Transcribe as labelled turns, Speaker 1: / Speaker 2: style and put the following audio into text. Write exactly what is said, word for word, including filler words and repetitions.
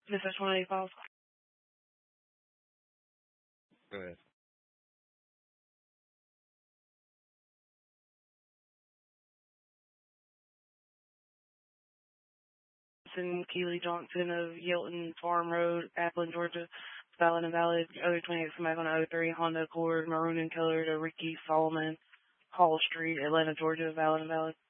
Speaker 1: This is one eighty-five.
Speaker 2: Go ahead.
Speaker 1: And Keely Johnson of Yelton Farm Road, Applin, Georgia. Valid and valid. oh twenty-eight five one oh three Honda Accord, maroon and colored. To Ricky Solomon, Hall Street, Atlanta, Georgia. Valid and valid.